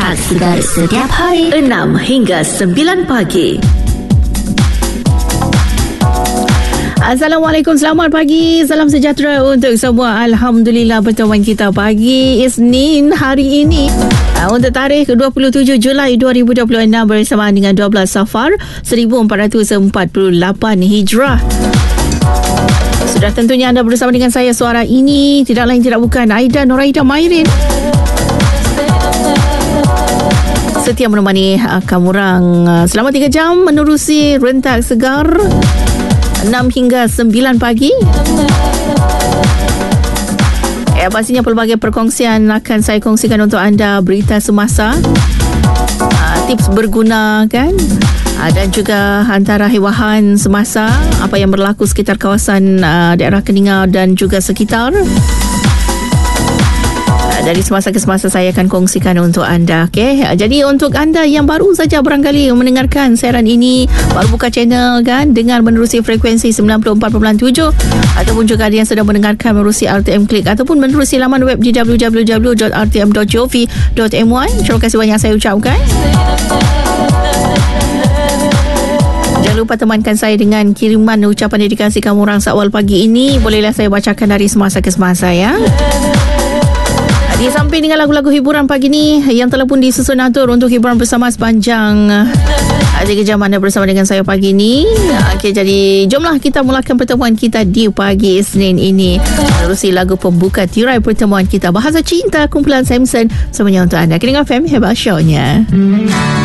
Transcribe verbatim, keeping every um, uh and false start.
rentak segar setiap hari enam hingga sembilan pagi. Assalamualaikum, selamat pagi, salam sejahtera untuk semua. Alhamdulillah, pertemuan kita pagi Isnin hari ini uh, untuk tarikh dua puluh tujuh Julai dua ribu dua puluh enam bersamaan dengan dua belas Safar seribu empat ratus empat puluh lapan Hijrah. Sudah tentunya anda bersama dengan saya, suara ini tidak lain tidak bukan Aida Nuraida Mairin, setia menemani uh, kamu orang uh, selama tiga jam menerusi rentak segar enam hingga sembilan pagi. Ya, pastinya pelbagai perkongsian akan saya kongsikan untuk anda, berita semasa, uh, tips berguna kan, uh, dan juga antara hewahan semasa apa yang berlaku sekitar kawasan uh, daerah Keningau dan juga sekitar. Dari semasa ke semasa saya akan kongsikan untuk anda. Okay? Jadi untuk anda yang baru saja barangkali mendengarkan siaran ini, baru buka channel kan, dengar menerusi frekuensi sembilan puluh empat perpuluhan tujuh, ataupun juga ada yang sedang mendengarkan menerusi R T M Click ataupun menerusi laman web di w w w dot r t m dot gov dot m y. Terima kasih banyak saya ucapkan. Jangan lupa temankan saya dengan kiriman ucapan dedikasi kamu orang seawal pagi ini. Bolehlah saya bacakan dari semasa ke semasa ya. Di samping dengan lagu-lagu hiburan pagi ni yang telah pun disusun atur untuk hiburan bersama sepanjang tiga jam anda bersama dengan saya pagi ni. Okey, jadi jomlah kita mulakan pertemuan kita di pagi Isnin ini menerusi lagu pembuka tirai pertemuan kita, Bahasa Cinta kumpulan Samson, semuanya untuk anda. Keningau F M, hebat show-nya.